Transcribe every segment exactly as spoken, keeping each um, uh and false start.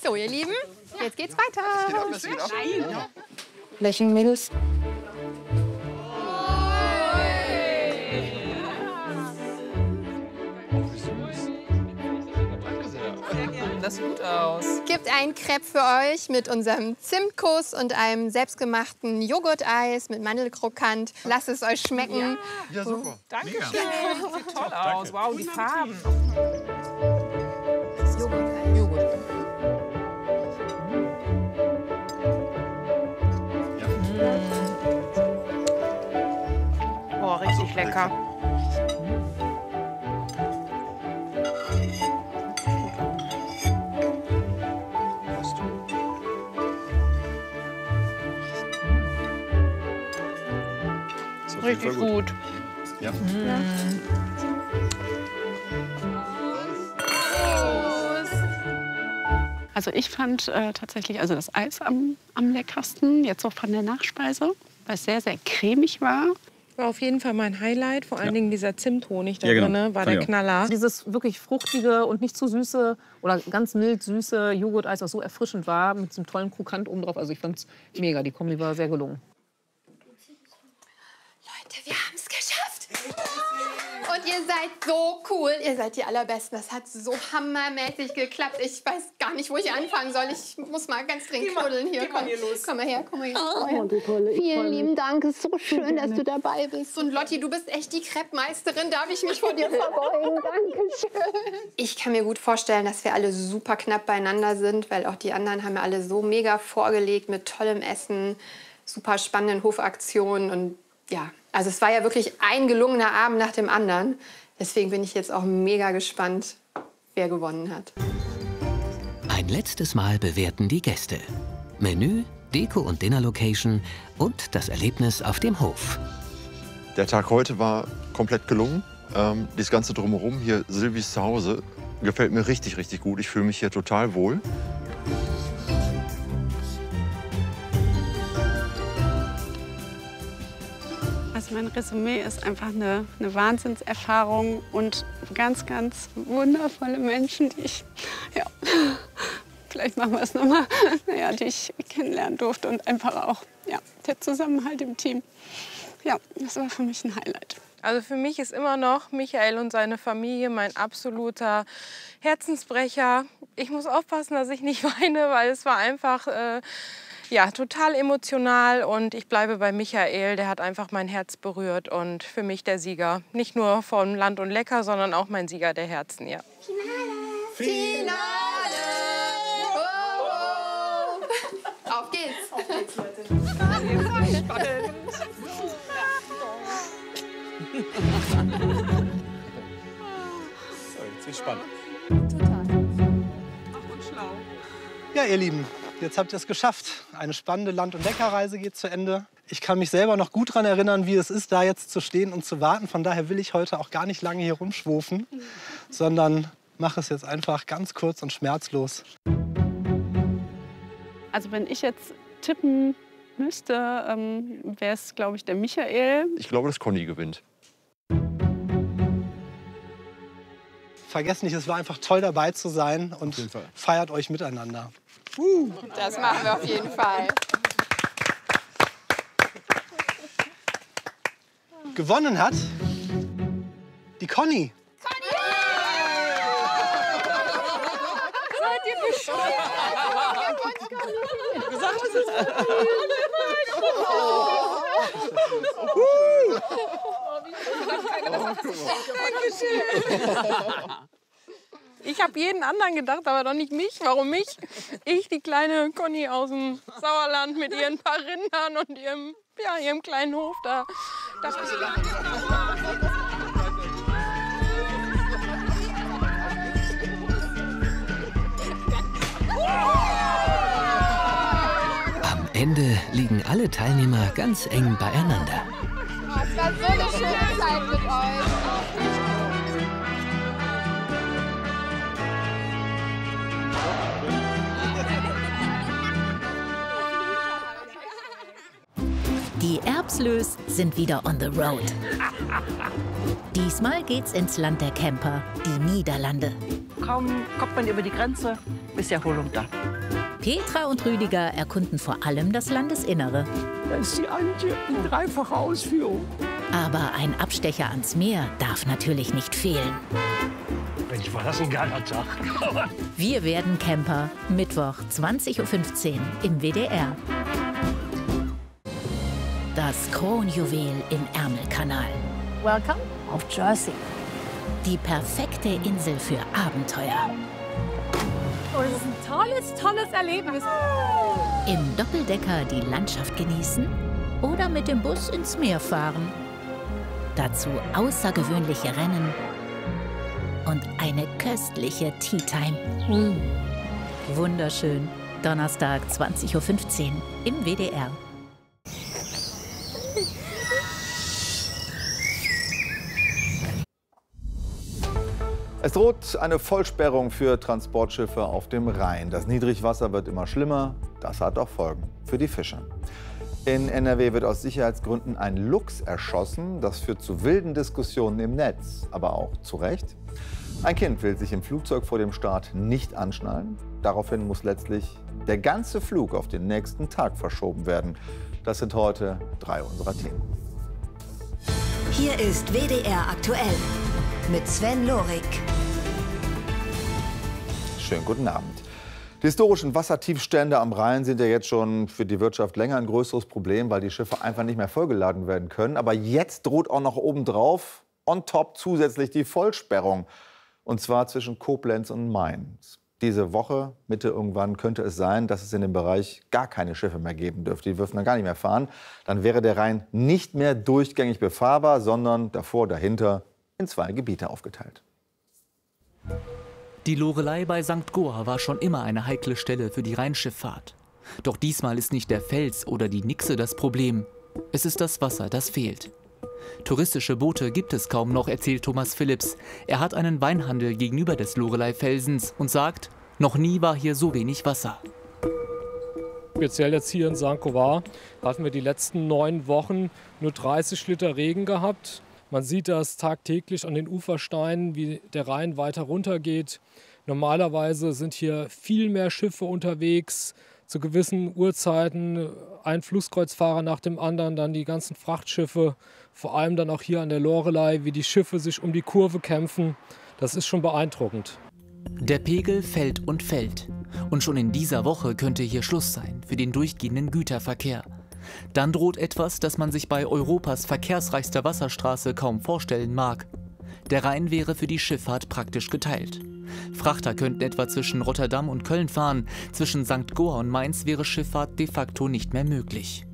So, ihr Lieben, jetzt geht's weiter. Das geht auch. Nein. Ja. Lächeln, Mädels. Das sieht gut aus. Es gibt einen Crepe für euch mit unserem Zimtkuss und einem selbstgemachten Joghurteis mit Mandelkrokant. Lasst es euch schmecken. Ja, ja super. Danke schön. Sieht toll aus. Wow, die Farben. Das Joghurteis. Joghurt. Ja. Mm. Boah, richtig lecker. Richtig gut. gut. Ja. Mm. Also ich fand äh, tatsächlich also das Eis am, am leckersten, jetzt auch von der Nachspeise, weil es sehr, sehr cremig war. War auf jeden Fall mein Highlight, vor allen ja. Dingen dieser Zimthonig da ja, genau. drin, war der Knaller. Dieses wirklich fruchtige und nicht zu süße oder ganz mild süße Joghurt-Eis, was so erfrischend war, mit diesem tollen Krokant oben drauf. Also ich fand's mega, die Kombi war sehr gelungen. Leute, wir haben es geschafft! Und ihr seid so cool, ihr seid die Allerbesten. Das hat so hammermäßig geklappt. Ich weiß gar nicht, wo ich anfangen soll. Ich muss mal ganz dringend knuddeln hier. Komm, hier los. Komm mal her, komm mal her. Oh, du tolle, Vielen lieben tolle. Dank, es ist so schön, dass du dabei bist. Und Lotti, du bist echt die Crepe-Meisterin. Darf ich mich vor dir verbeugen? Dankeschön. Ich kann mir gut vorstellen, dass wir alle super knapp beieinander sind, weil auch die anderen haben ja alle so mega vorgelegt mit tollem Essen, super spannenden Hofaktionen und ja, also es war ja wirklich ein gelungener Abend nach dem anderen. Deswegen bin ich jetzt auch mega gespannt, wer gewonnen hat. Ein letztes Mal bewerten die Gäste. Menü, Deko und Dinner-Location und das Erlebnis auf dem Hof. Der Tag heute war komplett gelungen. Ähm, das Ganze drumherum, hier Silvis Zuhause, gefällt mir richtig, richtig gut. Ich fühle mich hier total wohl. Also mein Resümee ist einfach eine, eine Wahnsinnserfahrung und ganz, ganz wundervolle Menschen, die ich, ja, vielleicht machen wir es nochmal, naja, die ich kennenlernen durfte und einfach auch, ja, der Zusammenhalt im Team. Ja, das war für mich ein Highlight. Also für mich ist immer noch Michael und seine Familie mein absoluter Herzensbrecher. Ich muss aufpassen, dass ich nicht weine, weil es war einfach äh, ja, total emotional. Und ich bleibe bei Michael, der hat einfach mein Herz berührt und für mich der Sieger. Nicht nur von Land und Lecker, sondern auch mein Sieger der Herzen, ja. Finale! Finale! Oh, oh. Auf geht's! Auf geht's, Leute. Spannend! So, jetzt wird's spannend. Total. Und schlau. Ja, ihr Lieben, jetzt habt ihr es geschafft. Eine spannende Land- und Leckerreise geht zu Ende. Ich kann mich selber noch gut daran erinnern, wie es ist, da jetzt zu stehen und zu warten. Von daher will ich heute auch gar nicht lange hier rumschwufen, sondern mache es jetzt einfach ganz kurz und schmerzlos. Also wenn ich jetzt tippen müsste, ähm, wäre es, glaube ich, der Michael. Ich glaube, dass Conny gewinnt. Vergesst nicht, es war einfach toll dabei zu sein und feiert euch miteinander. Uh. Das machen wir auf jeden Fall. Gewonnen hat die Conny. Conny! Seid ihr bescheuert? Gesagt, es ist Ich habe jeden anderen gedacht, aber doch nicht mich. Warum mich? Ich, die kleine Conny aus dem Sauerland mit ihren paar Rindern und ihrem, ja, ihrem kleinen Hof da. Das ist Am Ende liegen alle Teilnehmer ganz eng beieinander. Oh, es war so eine schöne Zeit mit euch. Die Erbslös sind wieder on the road. Diesmal geht's ins Land der Camper, die Niederlande. kaum kommt man über die Grenze, ist Erholung da. Petra und Rüdiger erkunden vor allem das Landesinnere. Da ist die Antje in dreifacher Ausführung. Aber ein Abstecher ans Meer darf natürlich nicht fehlen. Mensch, war das ein geiler Tag. Wir werden Camper. Mittwoch, zwanzig Uhr fünfzehn im W D R. Das Kronjuwel im Ärmelkanal. Welcome auf Jersey. Die perfekte Insel für Abenteuer. Oh, das ist ein tolles, tolles Erlebnis. Im Doppeldecker die Landschaft genießen oder mit dem Bus ins Meer fahren. Dazu außergewöhnliche Rennen und eine köstliche Tea Time. Mm. Wunderschön. Donnerstag, zwanzig Uhr fünfzehn im W D R. Es droht eine Vollsperrung für Transportschiffe auf dem Rhein. Das Niedrigwasser wird immer schlimmer. Das hat auch Folgen für die Fischer. In N R W wird aus Sicherheitsgründen ein Luchs erschossen. Das führt zu wilden Diskussionen im Netz, aber auch zu Recht. Ein Kind will sich im Flugzeug vor dem Start nicht anschnallen. Daraufhin muss letztlich der ganze Flug auf den nächsten Tag verschoben werden. Das sind heute drei unserer Themen. Hier ist W D R aktuell mit Sven Lorik. Schönen guten Abend. Die historischen Wassertiefstände am Rhein sind ja jetzt schon für die Wirtschaft länger ein größeres Problem, weil die Schiffe einfach nicht mehr vollgeladen werden können. Aber jetzt droht auch noch obendrauf, on top, zusätzlich die Vollsperrung. Und zwar zwischen Koblenz und Mainz. Diese Woche, Mitte irgendwann, könnte es sein, dass es in dem Bereich gar keine Schiffe mehr geben dürfte. Die dürfen dann gar nicht mehr fahren. Dann wäre der Rhein nicht mehr durchgängig befahrbar, sondern davor, dahinter in zwei Gebiete aufgeteilt. Die Loreley bei Sankt Goar war schon immer eine heikle Stelle für die Rheinschifffahrt. Doch diesmal ist nicht der Fels oder die Nixe das Problem. Es ist das Wasser, das fehlt. Touristische Boote gibt es kaum noch, erzählt Thomas Phillips. Er hat einen Weinhandel gegenüber des Loreley-Felsens und sagt, noch nie war hier so wenig Wasser. Speziell jetzt hier in Sankt Goar hatten wir die letzten neun Wochen nur dreißig Liter Regen gehabt. Man sieht das tagtäglich an den Ufersteinen, wie der Rhein weiter runter geht. Normalerweise sind hier viel mehr Schiffe unterwegs, zu gewissen Uhrzeiten ein Flusskreuzfahrer nach dem anderen, dann die ganzen Frachtschiffe, vor allem dann auch hier an der Loreley, wie die Schiffe sich um die Kurve kämpfen. Das ist schon beeindruckend. Der Pegel fällt und fällt. Und schon in dieser Woche könnte hier Schluss sein für den durchgehenden Güterverkehr. Dann droht etwas, das man sich bei Europas verkehrsreichster Wasserstraße kaum vorstellen mag. Der Rhein wäre für die Schifffahrt praktisch geteilt. Frachter könnten etwa zwischen Rotterdam und Köln fahren, zwischen Sankt Goar und Mainz wäre Schifffahrt de facto nicht mehr möglich.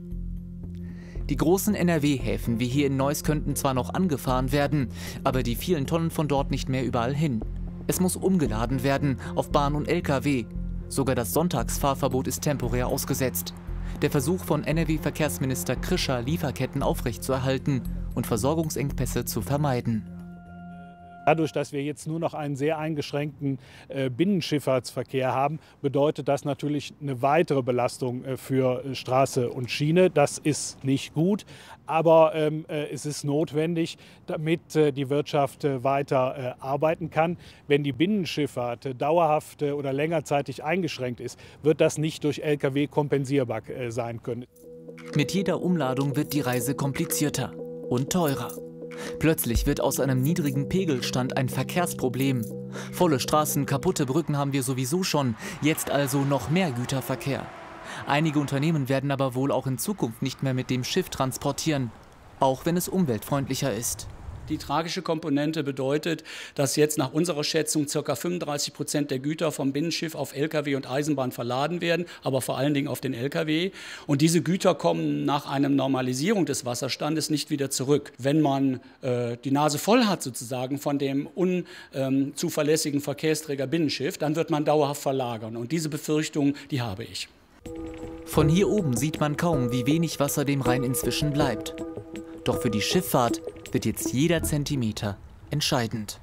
Die großen N R W-Häfen wie hier in Neuss könnten zwar noch angefahren werden, aber die vielen Tonnen von dort nicht mehr überall hin. Es muss umgeladen werden auf Bahn und L K W. Sogar das Sonntagsfahrverbot ist temporär ausgesetzt. Der Versuch von N R W-Verkehrsminister Krischer, Lieferketten aufrechtzuerhalten und Versorgungsengpässe zu vermeiden. Dadurch, dass wir jetzt nur noch einen sehr eingeschränkten äh, Binnenschifffahrtsverkehr haben, bedeutet das natürlich eine weitere Belastung äh, für äh, Straße und Schiene. Das ist nicht gut, aber ähm, äh, es ist notwendig, damit äh, die Wirtschaft äh, weiter äh, arbeiten kann. Wenn die Binnenschifffahrt äh, dauerhaft äh, oder längerzeitig eingeschränkt ist, wird das nicht durch L K W kompensierbar äh, sein können. Mit jeder Umladung wird die Reise komplizierter und teurer. Plötzlich wird aus einem niedrigen Pegelstand ein Verkehrsproblem. Volle Straßen, kaputte Brücken haben wir sowieso schon, jetzt also noch mehr Güterverkehr. Einige Unternehmen werden aber wohl auch in Zukunft nicht mehr mit dem Schiff transportieren, auch wenn es umweltfreundlicher ist. Die tragische Komponente bedeutet, dass jetzt nach unserer Schätzung ca. fünfunddreißig Prozent der Güter vom Binnenschiff auf L K W und Eisenbahn verladen werden, aber vor allen Dingen auf den L K W. Und diese Güter kommen nach einer Normalisierung des Wasserstandes nicht wieder zurück. Wenn man äh, die Nase voll hat sozusagen von dem unzuverlässigen Verkehrsträger Binnenschiff, dann wird man dauerhaft verlagern. Und diese Befürchtung, die habe ich. Von hier oben sieht man kaum, wie wenig Wasser dem Rhein inzwischen bleibt. Doch für die Schifffahrt wird jetzt jeder Zentimeter entscheidend.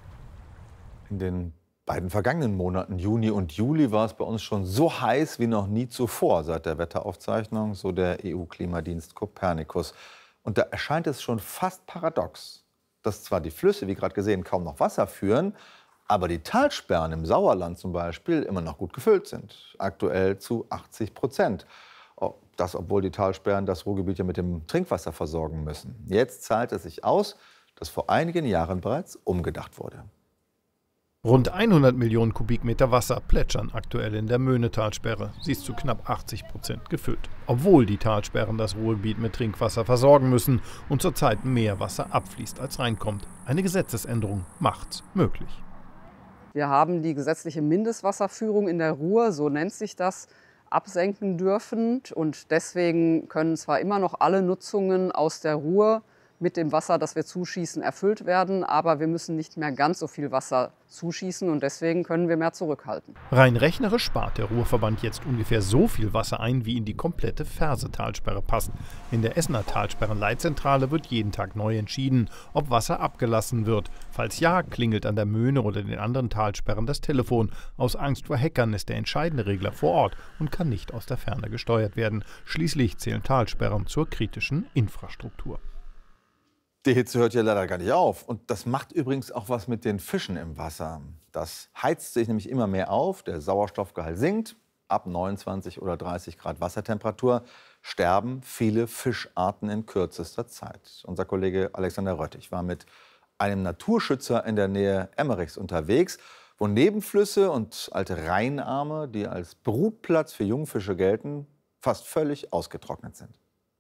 In den beiden vergangenen Monaten, Juni und Juli, war es bei uns schon so heiß wie noch nie zuvor seit der Wetteraufzeichnung, so der E U-Klimadienst Copernicus. Und da erscheint es schon fast paradox, dass zwar die Flüsse, wie gerade gesehen, kaum noch Wasser führen, aber die Talsperren im Sauerland zum Beispiel immer noch gut gefüllt sind. Aktuell zu achtzig Prozent. Das, obwohl die Talsperren das Ruhrgebiet ja mit dem Trinkwasser versorgen müssen. Jetzt zahlt es sich aus, dass vor einigen Jahren bereits umgedacht wurde. Rund hundert Millionen Kubikmeter Wasser plätschern aktuell in der Möhnetalsperre. Sie ist zu knapp achtzig Prozent gefüllt. Obwohl die Talsperren das Ruhrgebiet mit Trinkwasser versorgen müssen und zurzeit mehr Wasser abfließt als reinkommt. Eine Gesetzesänderung macht's möglich. Wir haben die gesetzliche Mindestwasserführung in der Ruhr, so nennt sich das, absenken dürfen. Und deswegen können zwar immer noch alle Nutzungen aus der Ruhr mit dem Wasser, das wir zuschießen, erfüllt werden, aber wir müssen nicht mehr ganz so viel Wasser zuschießen und deswegen können wir mehr zurückhalten. Rein rechnerisch spart der Ruhrverband jetzt ungefähr so viel Wasser ein, wie in die komplette Ferse-Talsperre passt. In der Essener Talsperrenleitzentrale wird jeden Tag neu entschieden, ob Wasser abgelassen wird. Falls ja, klingelt an der Möhne oder den anderen Talsperren das Telefon. Aus Angst vor Hackern ist der entscheidende Regler vor Ort und kann nicht aus der Ferne gesteuert werden. Schließlich zählen Talsperren zur kritischen Infrastruktur. Die Hitze hört ja leider gar nicht auf. Und das macht übrigens auch was mit den Fischen im Wasser. Das heizt sich nämlich immer mehr auf, der Sauerstoffgehalt sinkt. Ab neunundzwanzig oder dreißig Grad Wassertemperatur sterben viele Fischarten in kürzester Zeit. Unser Kollege Alexander Röttich war mit einem Naturschützer in der Nähe Emmerichs unterwegs, wo Nebenflüsse und alte Rheinarme, die als Brutplatz für Jungfische gelten, fast völlig ausgetrocknet sind.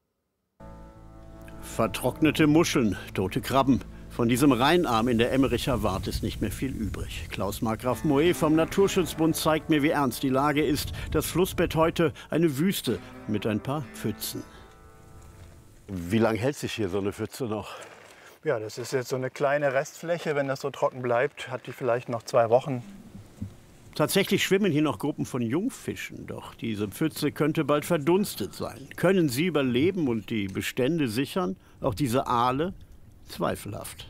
Vertrocknete Muscheln, tote Krabben. Von diesem Rheinarm in der Emmericher Wart ist nicht mehr viel übrig. Klaus Markgraf Moe vom Naturschutzbund zeigt mir, wie ernst die Lage ist. Das Flussbett heute eine Wüste mit ein paar Pfützen. Wie lange hält sich hier so eine Pfütze noch? Ja, das ist jetzt so eine kleine Restfläche. Wenn das so trocken bleibt, hat die vielleicht noch zwei Wochen. Tatsächlich schwimmen hier noch Gruppen von Jungfischen, doch diese Pfütze könnte bald verdunstet sein. Können sie überleben und die Bestände sichern? Auch diese Aale? Zweifelhaft.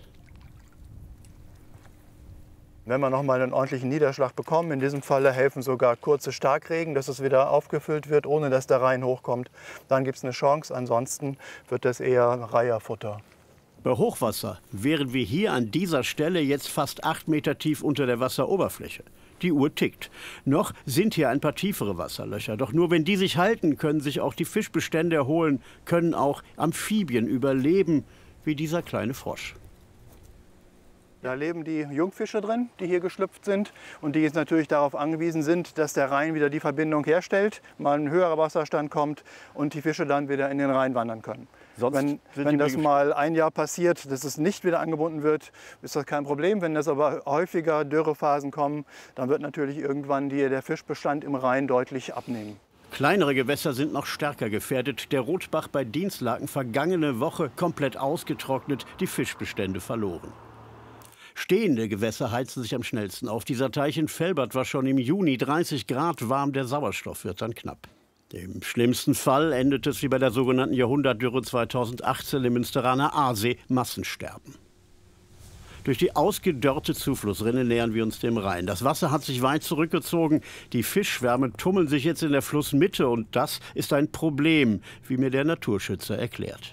Wenn wir noch mal einen ordentlichen Niederschlag bekommen, in diesem Falle helfen sogar kurze Starkregen, dass es wieder aufgefüllt wird, ohne dass der Rhein hochkommt. Dann gibt es eine Chance, ansonsten wird das eher Reiherfutter. Bei Hochwasser wären wir hier an dieser Stelle jetzt fast acht Meter tief unter der Wasseroberfläche. Die Uhr tickt. Noch sind hier ein paar tiefere Wasserlöcher. Doch nur wenn die sich halten, können sich auch die Fischbestände erholen, können auch Amphibien überleben, wie dieser kleine Frosch. Da leben die Jungfische drin, die hier geschlüpft sind und die jetzt natürlich darauf angewiesen sind, dass der Rhein wieder die Verbindung herstellt, mal ein höherer Wasserstand kommt und die Fische dann wieder in den Rhein wandern können. Sonst wenn wenn das mal ein Jahr passiert, dass es nicht wieder angebunden wird, ist das kein Problem. Wenn das aber häufiger Dürrephasen kommen, dann wird natürlich irgendwann die, der Fischbestand im Rhein deutlich abnehmen. Kleinere Gewässer sind noch stärker gefährdet. Der Rotbach bei Dinslaken vergangene Woche komplett ausgetrocknet, die Fischbestände verloren. Stehende Gewässer heizen sich am schnellsten auf. Dieser Teich in Velbert war schon im Juni dreißig Grad warm, der Sauerstoff wird dann knapp. Im schlimmsten Fall endet es wie bei der sogenannten Jahrhundertdürre zweitausendachtzehn im Münsteraner Aasee, Massensterben. Durch die ausgedörrte Zuflussrinne nähern wir uns dem Rhein. Das Wasser hat sich weit zurückgezogen. Die Fischschwärme tummeln sich jetzt in der Flussmitte und das ist ein Problem, wie mir der Naturschützer erklärt.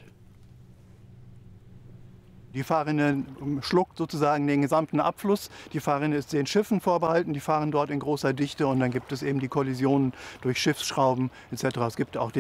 Die Fahrrinne schluckt sozusagen den gesamten Abfluss. Die Fahrrinne ist den Schiffen vorbehalten, die fahren dort in großer Dichte und dann gibt es eben die Kollisionen durch Schiffsschrauben et cetera. Es gibt auch den